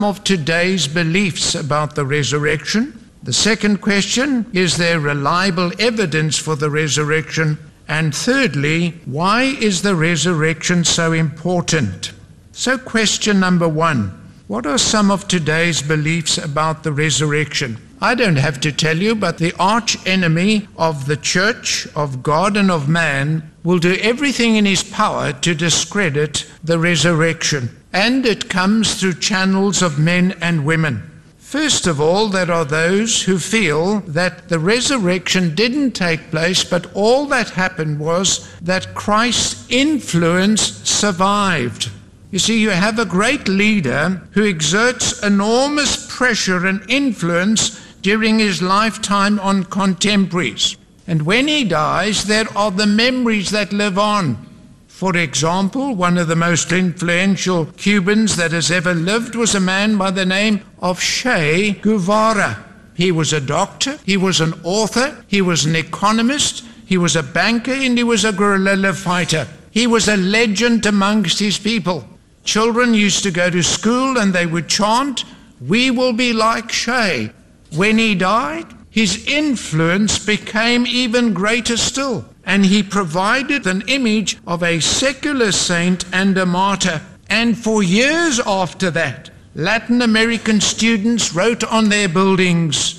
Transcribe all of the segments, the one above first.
of today's beliefs about the resurrection? The second question, is there reliable evidence for the resurrection? And thirdly, why is the resurrection so important? So question number one, what are some of today's beliefs about the resurrection? I don't have to tell you, but the arch enemy of the church, of God and of man, will do everything in his power to discredit the resurrection. And it comes through channels of men and women. First of all, there are those who feel that the resurrection didn't take place, but all that happened was that Christ's influence survived. You see, you have a great leader who exerts enormous pressure and influence during his lifetime on contemporaries. And when he dies, there are the memories that live on. For example, one of the most influential Cubans that has ever lived was a man by the name of Che Guevara. He was a doctor, he was an author, he was an economist, he was a banker, and he was a guerrilla fighter. He was a legend amongst his people. Children used to go to school and they would chant, "We will be like Che." When he died, his influence became even greater still, and he provided an image of a secular saint and a martyr. And for years after that, Latin American students wrote on their buildings,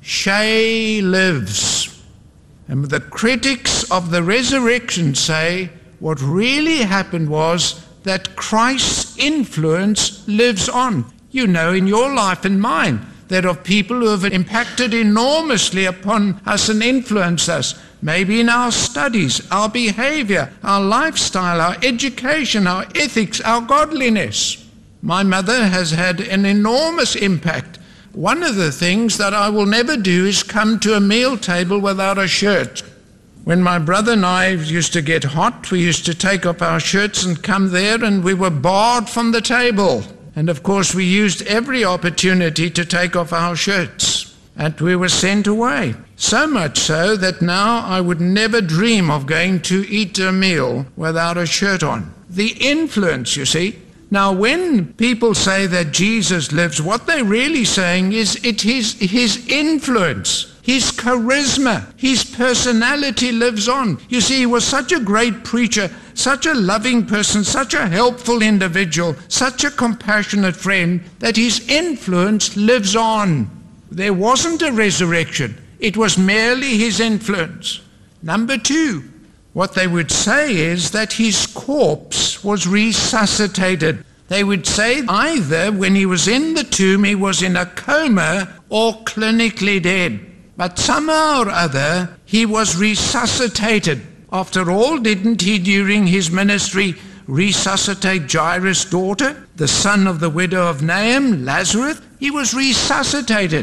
"Che lives." And the critics of the resurrection say what really happened was that Christ's influence lives on. You know, in your life and mine, there are people who have impacted enormously upon us and influenced us, maybe in our studies, our behavior, our lifestyle, our education, our ethics, our godliness. My mother has had an enormous impact. One of the things that I will never do is come to a meal table without a shirt. When my brother and I used to get hot, we used to take off our shirts and come there, and we were barred from the table. And of course, we used every opportunity to take off our shirts, and we were sent away. So much so that now I would never dream of going to eat a meal without a shirt on. The influence, you see. Now, when people say that Jesus lives, what they're really saying is it is his influence, his charisma, his personality lives on. You see, he was such a great preacher, such a loving person, such a helpful individual, such a compassionate friend, that his influence lives on. There wasn't a resurrection. It was merely his influence. Number two, what they would say is that his corpse was resuscitated. They would say either when he was in the tomb he was in a coma or clinically dead. But somehow or other he was resuscitated. After all, didn't he during his ministry resuscitate Jairus' daughter, the son of the widow of Nain, Lazarus? He was resuscitated.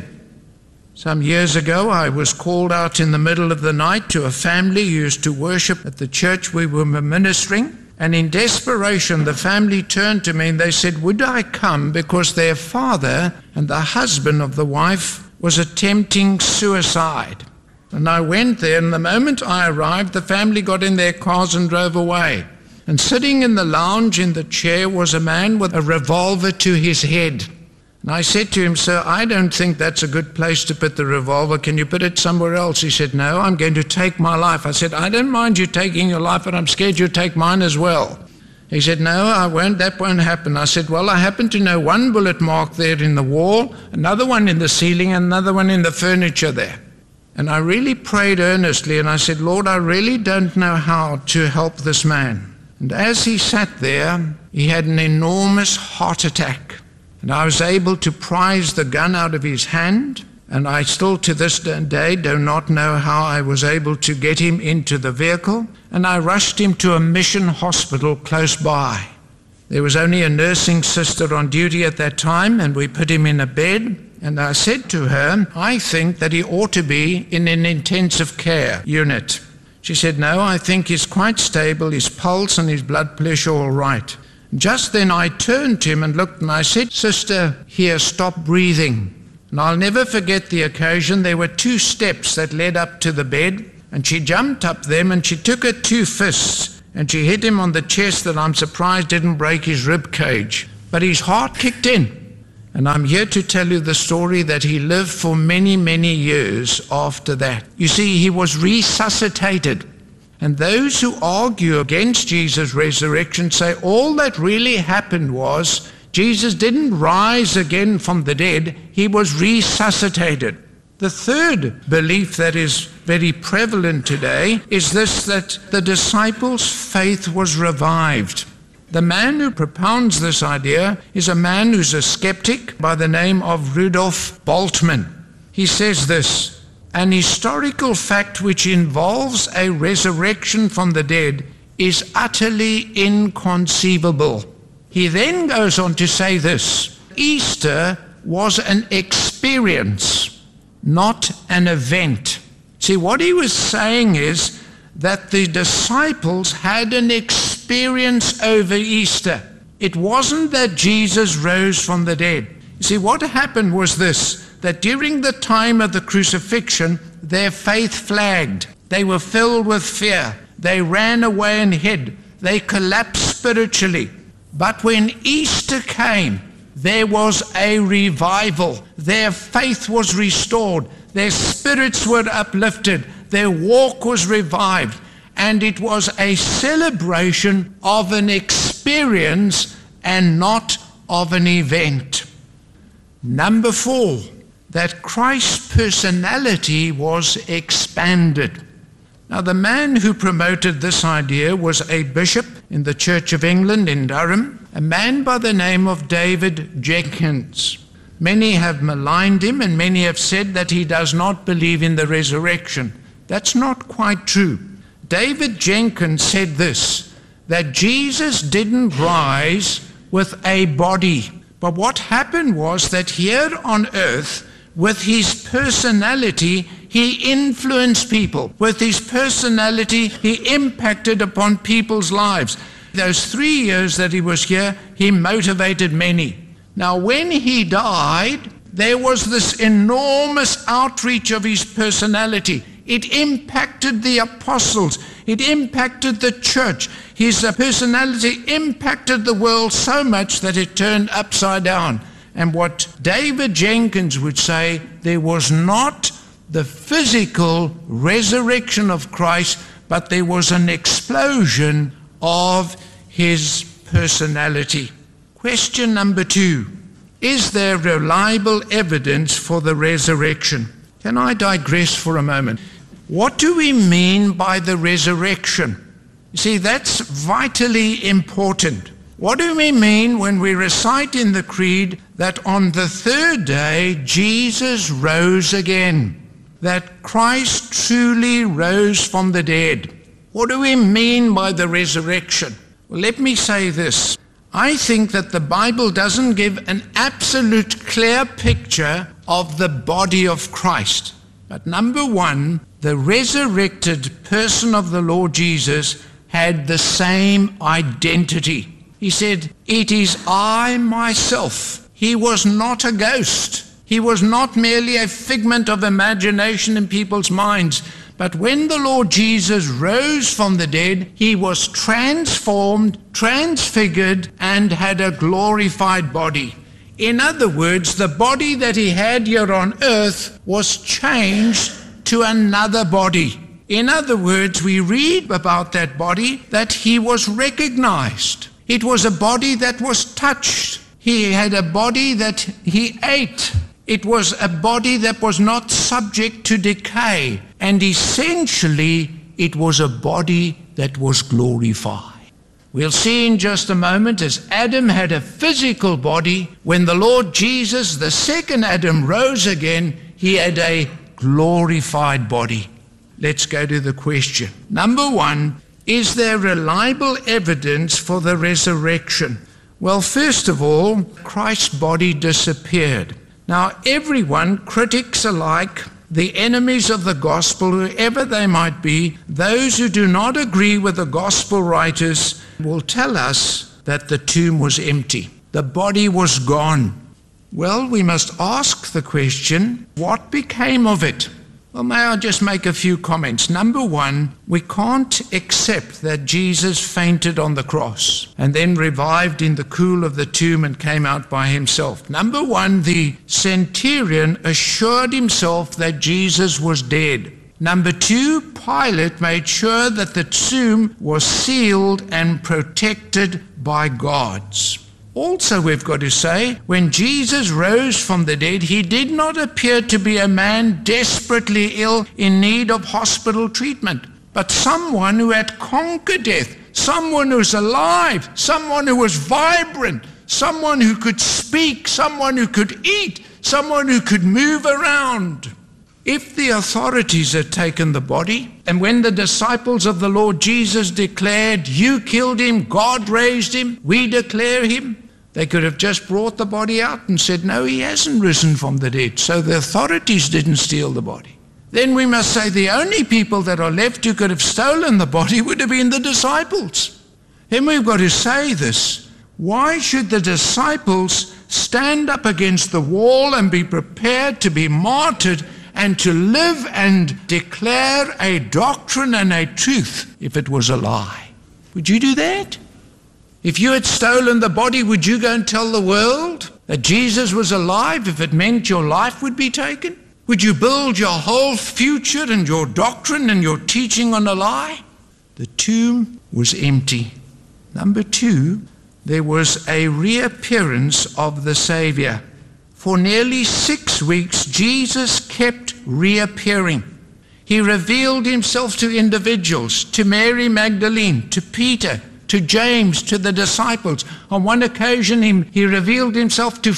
Some years ago, I was called out in the middle of the night to a family who used to worship at the church we were ministering. And in desperation, the family turned to me and they said, would I come because their father and the husband of the wife was attempting suicide. And I went there, and the moment I arrived, the family got in their cars and drove away. And sitting in the lounge in the chair was a man with a revolver to his head. And I said to him, sir, I don't think that's a good place to put the revolver. Can you put it somewhere else? He said, no, I'm going to take my life. I said, I don't mind you taking your life, but I'm scared you'll take mine as well. He said, no, I won't. That won't happen. I said, well, I happen to know one bullet mark there in the wall, another one in the ceiling, and another one in the furniture there. And I really prayed earnestly, and I said, Lord, I really don't know how to help this man. And as he sat there, he had an enormous heart attack. And I was able to prise the gun out of his hand, and I still to this day do not know how I was able to get him into the vehicle, and I rushed him to a mission hospital close by. There was only a nursing sister on duty at that time, and we put him in a bed, and I said to her, I think that he ought to be in an intensive care unit. She said, no, I think he's quite stable, his pulse and his blood pressure all right. Just then I turned to him and looked, and I said, sister, here, stop breathing. And I'll never forget the occasion. There were 2 steps that led up to the bed, and she jumped up them, and she took her 2 fists, and she hit him on the chest that I'm surprised didn't break his rib cage. But his heart kicked in. And I'm here to tell you the story that he lived for many, many years after that. You see, he was resuscitated. And those who argue against Jesus' resurrection say all that really happened was Jesus didn't rise again from the dead, he was resuscitated. The third belief that is very prevalent today is this, that the disciples' faith was revived. The man who propounds this idea is a man who's a skeptic by the name of Rudolf Bultmann. He says this: an historical fact which involves a resurrection from the dead is utterly inconceivable. He then goes on to say this: Easter was an experience, not an event. See, what he was saying is that the disciples had an experience over Easter. It wasn't that Jesus rose from the dead. You see, what happened was this, that during the time of the crucifixion, their faith flagged. They were filled with fear. They ran away and hid. They collapsed spiritually. But when Easter came, there was a revival. Their faith was restored. Their spirits were uplifted. Their walk was revived. And it was a celebration of an experience and not of an event. Number 4, that Christ's personality was expanded. Now, the man who promoted this idea was a bishop in the Church of England in Durham, a man by the name of David Jenkins. Many have maligned him, and many have said that he does not believe in the resurrection. That's not quite true. David Jenkins said this, that Jesus didn't rise with a body. But what happened was that here on earth, with his personality, he influenced people. With his personality, he impacted upon people's lives. Those 3 years that he was here, he motivated many. Now, when he died, there was this enormous outreach of his personality. It impacted the apostles. It impacted the church. His personality impacted the world so much that it turned upside down. And what David Jenkins would say, there was not the physical resurrection of Christ, but there was an explosion of his personality. Question number 2, is there reliable evidence for the resurrection? Can I digress for a moment? What do we mean by the resurrection? You see, that's vitally important. What do we mean when we recite in the Creed that on the third day Jesus rose again? That Christ truly rose from the dead. What do we mean by the resurrection? Well, let me say this. I think that the Bible doesn't give an absolute clear picture of the body of Christ. But number 1, the resurrected person of the Lord Jesus had the same identity. He said, "It is I myself." He was not a ghost. He was not merely a figment of imagination in people's minds. But when the Lord Jesus rose from the dead, he was transformed, transfigured, and had a glorified body. In other words, the body that he had here on earth was changed to another body. In other words, we read about that body that he was recognized. It was a body that was touched. He had a body that he ate. It was a body that was not subject to decay. And essentially, it was a body that was glorified. We'll see in just a moment, as Adam had a physical body, when the Lord Jesus, the second Adam, rose again, he had a glorified body. Let's go to the question. Number 1, is there reliable evidence for the resurrection? Well, first of all, Christ's body disappeared. Now, everyone, critics alike, the enemies of the gospel, whoever they might be, those who do not agree with the gospel writers, will tell us that the tomb was empty. The body was gone. Well, we must ask the question, what became of it? Well, may I just make a few comments? Number one, we can't accept that Jesus fainted on the cross and then revived in the cool of the tomb and came out by himself. Number one, the centurion assured himself that Jesus was dead. Number two, Pilate made sure that the tomb was sealed and protected by guards. Also, we've got to say, when Jesus rose from the dead, he did not appear to be a man desperately ill in need of hospital treatment, but someone who had conquered death, someone who was alive, someone who was vibrant, someone who could speak, someone who could eat, someone who could move around. If the authorities had taken the body, and when the disciples of the Lord Jesus declared, "You killed him, God raised him, we declare him," they could have just brought the body out and said, "No, he hasn't risen from the dead." So the authorities didn't steal the body. Then we must say the only people that are left who could have stolen the body would have been the disciples. Then we've got to say this. Why should the disciples stand up against the wall and be prepared to be martyred and to live and declare a doctrine and a truth if it was a lie? Would you do that? If you had stolen the body, would you go and tell the world that Jesus was alive if it meant your life would be taken? Would you build your whole future and your doctrine and your teaching on a lie? The tomb was empty. Number two, there was a reappearance of the Savior. For nearly 6 weeks, Jesus kept reappearing. He revealed himself to individuals, to Mary Magdalene, to Peter, to James, to the disciples. On one occasion, he revealed himself to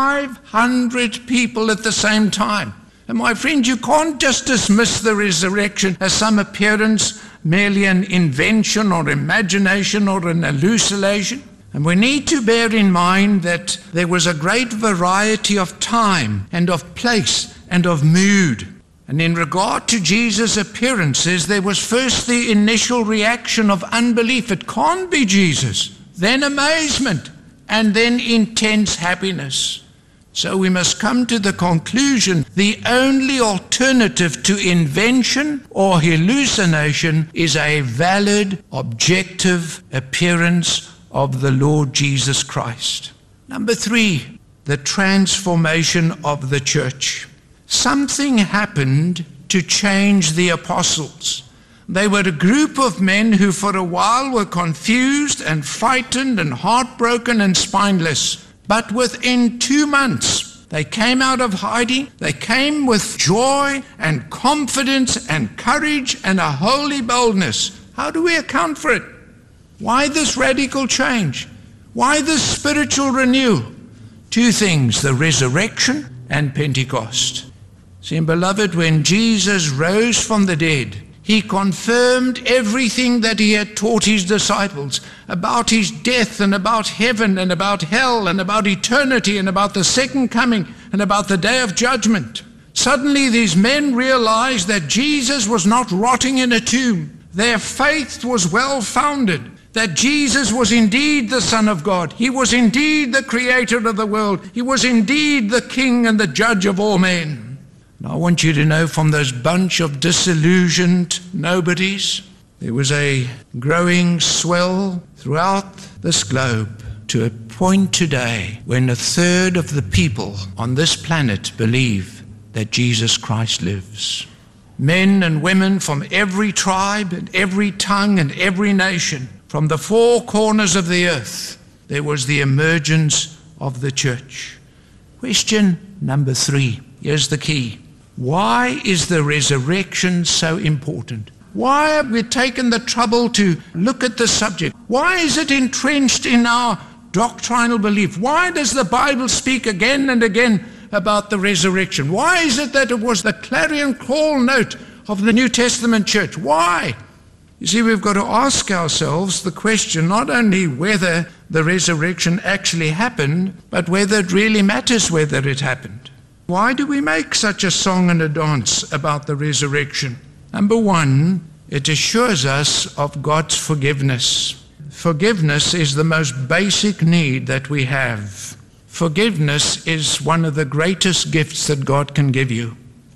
500 people at the same time. And my friend, you can't just dismiss the resurrection as some appearance, merely an invention or imagination or an hallucination. And we need to bear in mind that there was a great variety of time and of place and of mood. And in regard to Jesus' appearances, there was first the initial reaction of unbelief. It can't be Jesus. Then amazement, and then intense happiness. So we must come to the conclusion the only alternative to invention or hallucination is a valid, objective appearance of the Lord Jesus Christ. Number three, the transformation of the church. Something happened to change the apostles. They were a group of men who for a while were confused and frightened and heartbroken and spineless. But within 2 months, they came out of hiding. They came with joy and confidence and courage and a holy boldness. How do we account for it? Why this radical change? Why this spiritual renewal? 2 things, the resurrection and Pentecost. See, beloved, when Jesus rose from the dead, he confirmed everything that he had taught his disciples about his death and about heaven and about hell and about eternity and about the second coming and about the day of judgment. Suddenly these men realized that Jesus was not rotting in a tomb. Their faith was well-founded, that Jesus was indeed the Son of God. He was indeed the creator of the world. He was indeed the King and the judge of all men. And I want you to know, from those bunch of disillusioned nobodies, there was a growing swell throughout this globe to a point today when 1/3 of the people on this planet believe that Jesus Christ lives. Men and women from every tribe and every tongue and every nation, from the 4 corners of the earth, there was the emergence of the church. Question number 3. Here's the key. Why is the resurrection so important? Why have we taken the trouble to look at the subject? Why is it entrenched in our doctrinal belief? Why does the Bible speak again and again about the resurrection? Why is it that it was the clarion call note of the New Testament church? Why? You see, we've got to ask ourselves the question not only whether the resurrection actually happened, but whether it really matters whether it happened. Why do we make such a song and a dance about the resurrection? Number 1, it assures us of God's forgiveness. Forgiveness is the most basic need that we have. Forgiveness is one of the greatest gifts that God can give you.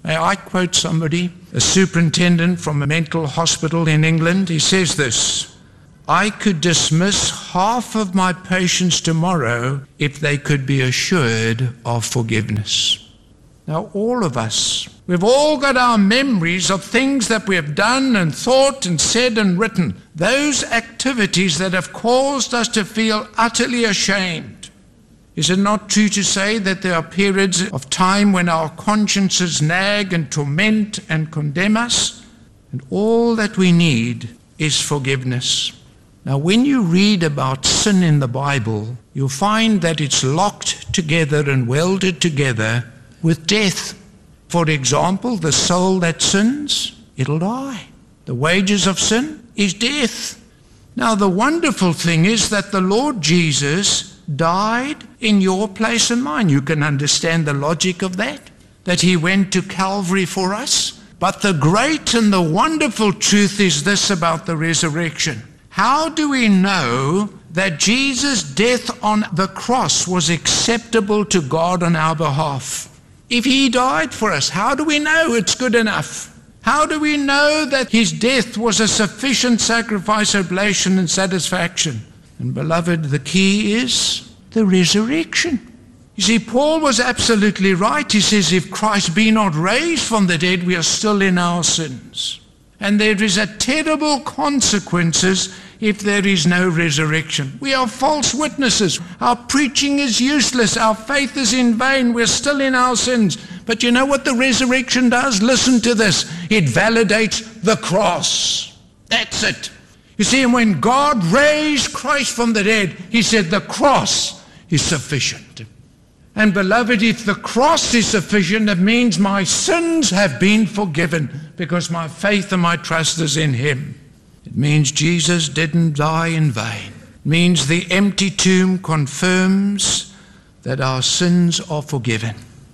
May I quote somebody, a superintendent from a mental hospital in England? He says this: I could dismiss half of my patients tomorrow if they could be assured of forgiveness. Now, all of us, we've all got our memories of things that we have done and thought and said and written, those activities that have caused us to feel utterly ashamed. Is it not true to say that there are periods of time when our consciences nag and torment and condemn us? And all that we need is forgiveness. Now, when you read about sin in the Bible, you'll find that it's locked together and welded together with death. For example, the soul that sins, it'll die. The wages of sin is death. Now, the wonderful thing is that the Lord Jesus died in your place and mine. You can understand the logic of that he went to Calvary for us. But the great and the wonderful truth is this about the resurrection. How do we know that Jesus' death on the cross was acceptable to God on our behalf? If he died for us, how do we know it's good enough? How do we know that his death was a sufficient sacrifice, oblation, and satisfaction? And beloved, the key is the resurrection. You see, Paul was absolutely right. He says, if Christ be not raised from the dead, we are still in our sins. And there is a terrible consequences if there is no resurrection. We are false witnesses. Our preaching is useless. Our faith is in vain. We're still in our sins. But you know what the resurrection does? Listen to this. It validates the cross. That's it. You see, and when God raised Christ from the dead, he said the cross is sufficient. And beloved, if the cross is sufficient, it means my sins have been forgiven because my faith and my trust is in him. It means Jesus didn't die in vain. It means the empty tomb confirms that our sins are forgiven.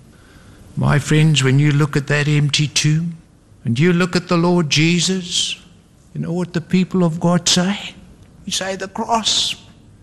My friends, when you look at that empty tomb and you look at the Lord Jesus, you know what the people of God say? You say the cross.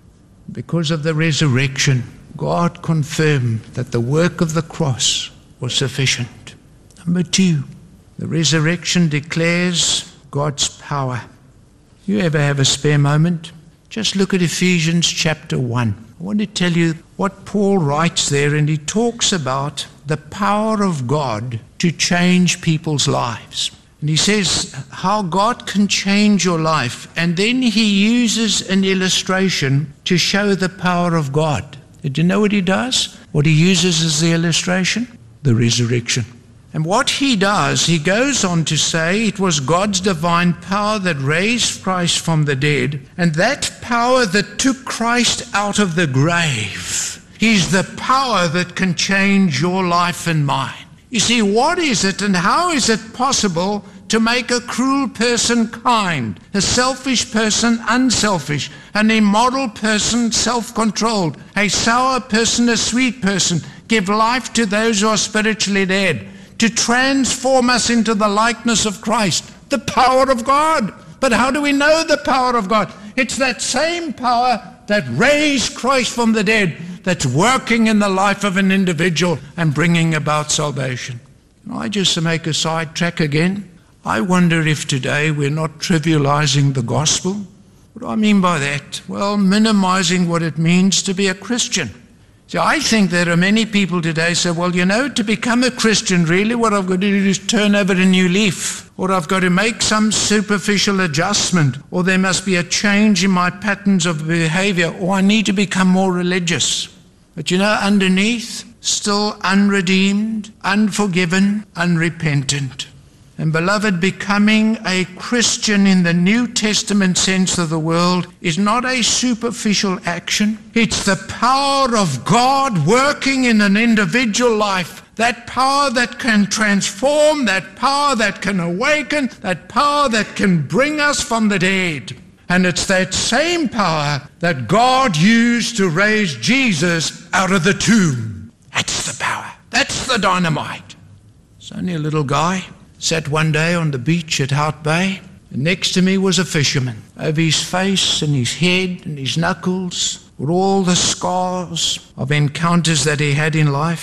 Because of the resurrection, God confirmed that the work of the cross was sufficient. Number 2, the resurrection declares God's power. You ever have a spare moment? Just look at Ephesians chapter 1. I want to tell you what Paul writes there, and he talks about the power of God to change people's lives. And he says how God can change your life, and then he uses an illustration to show the power of God. Did you know what he does? What he uses as the illustration? The resurrection. And what he does, he goes on to say it was God's divine power that raised Christ from the dead, and that power that took Christ out of the grave is the power that can change your life and mine. You see, what is it and how is it possible to make a cruel person kind, a selfish person unselfish, an immoral person self-controlled, a sour person a sweet person, give life to those who are spiritually dead, to transform us into the likeness of Christ? The power of God. But how do we know the power of God? It's that same power that raised Christ from the dead that's working in the life of an individual and bringing about salvation. I just make a sidetrack again. I wonder if today we're not trivializing the gospel. What do I mean by that? Well, minimizing what it means to be a Christian. See, I think there are many people today say, well, you know, to become a Christian, really what I've got to do is turn over a new leaf, or I've got to make some superficial adjustment, or there must be a change in my patterns of behavior, or I need to become more religious. But you know, underneath, still unredeemed, unforgiven, unrepentant. And beloved, becoming a Christian in the New Testament sense of the world is not a superficial action. It's the power of God working in an individual life. That power that can transform, that power that can awaken, that power that can bring us from the dead. And it's that same power that God used to raise Jesus out of the tomb. That's the power. That's the dynamite. It's only a little guy. Sat one day on the beach at Hout Bay, and next to me was a fisherman. Over his face and his head and his knuckles were all the scars of encounters that he had in life.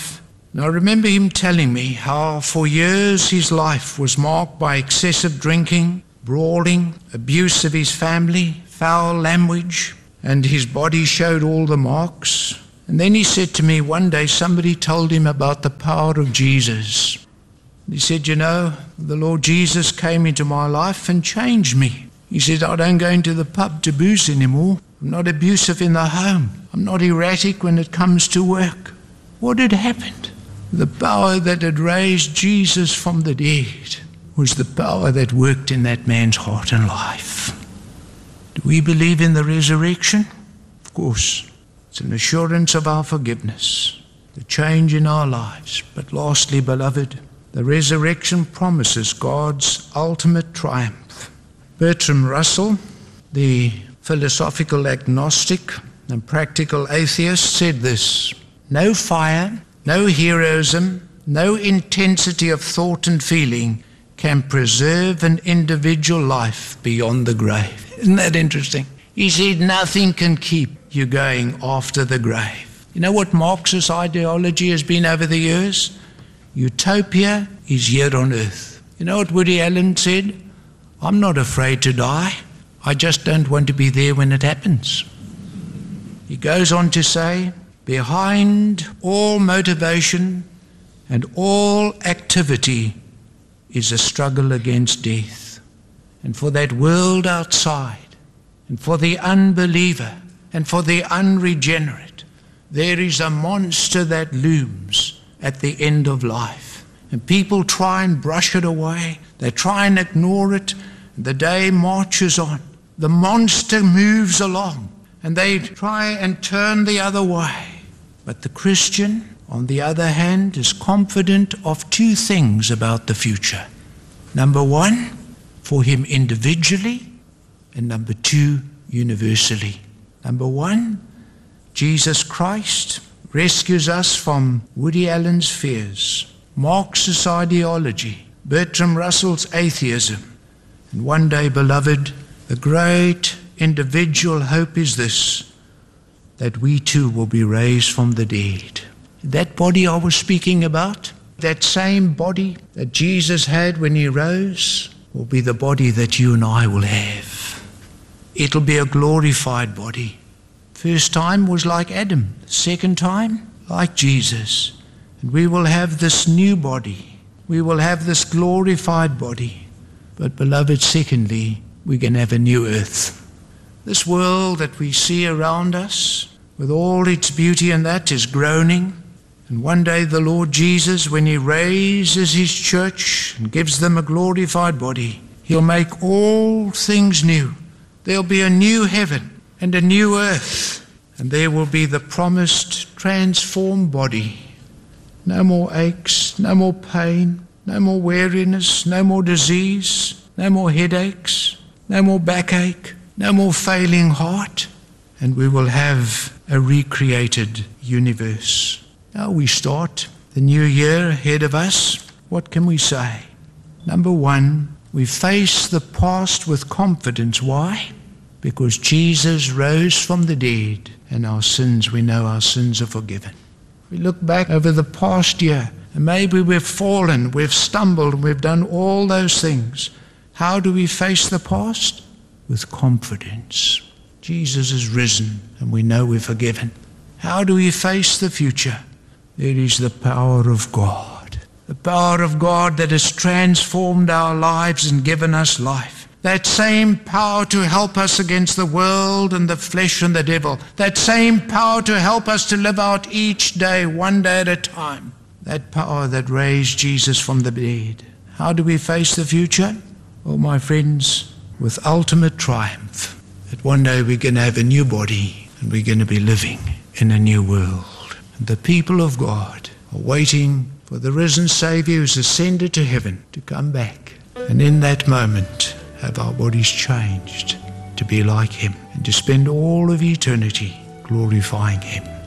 And I remember him telling me how for years his life was marked by excessive drinking, brawling, abuse of his family, foul language, and his body showed all the marks. And then he said to me one day, somebody told him about the power of Jesus. He said, you know, the Lord Jesus came into my life and changed me. He said, I don't go into the pub to booze anymore. I'm not abusive in the home. I'm not erratic when it comes to work. What had happened? The power that had raised Jesus from the dead was the power that worked in that man's heart and life. Do we believe in the resurrection? Of course. It's an assurance of our forgiveness, the change in our lives. But lastly, beloved, the resurrection promises God's ultimate triumph. Bertrand Russell, the philosophical agnostic and practical atheist, said this: no fire, no heroism, no intensity of thought and feeling can preserve an individual life beyond the grave. Isn't that interesting? He said nothing can keep you going after the grave. You know what Marxist ideology has been over the years? Utopia is here on earth. You know what Woody Allen said? I'm not afraid to die. I just don't want to be there when it happens. He goes on to say, behind all motivation and all activity is a struggle against death. And for that world outside, and for the unbeliever, and for the unregenerate, there is a monster that looms at the end of life. And people try and brush it away. They try and ignore it. The day marches on. The monster moves along, and they try and turn the other way. But the Christian, on the other hand, is confident of two things about the future. Number one, for him individually, and number two, universally. Number one, Jesus Christ rescues us from Woody Allen's fears, Marxist ideology, Bertrand Russell's atheism. And one day, beloved, the great individual hope is this, that we too will be raised from the dead. That body I was speaking about, that same body that Jesus had when he rose, will be the body that you and I will have. It'll be a glorified body. First time was like Adam. Second time, like Jesus. And we will have this new body. We will have this glorified body. But beloved, secondly, we're going to have a new earth. This world that we see around us, with all its beauty and that, is groaning. And one day the Lord Jesus, when he raises his church and gives them a glorified body, he'll make all things new. There'll be a new heaven and a new earth. And there will be the promised transformed body. No more aches, no more pain, no more weariness, no more disease, no more headaches, no more backache, no more failing heart. And we will have a recreated universe. Now we start the new year ahead of us. What can we say? Number one, we face the past with confidence. Why? Because Jesus rose from the dead, and our sins, we know our sins are forgiven. We look back over the past year, and maybe we've fallen, we've stumbled, we've done all those things. How do we face the past? With confidence. Jesus is risen, and we know we're forgiven. How do we face the future? There is the power of God. The power of God that has transformed our lives and given us life. That same power to help us against the world and the flesh and the devil. That same power to help us to live out each day, one day at a time. That power that raised Jesus from the dead. How do we face the future? Oh, my friends, with ultimate triumph. That one day we're going to have a new body and we're going to be living in a new world. And the people of God are waiting for the risen Savior who's ascended to heaven to come back. And in that moment, have our bodies changed to be like him and to spend all of eternity glorifying him.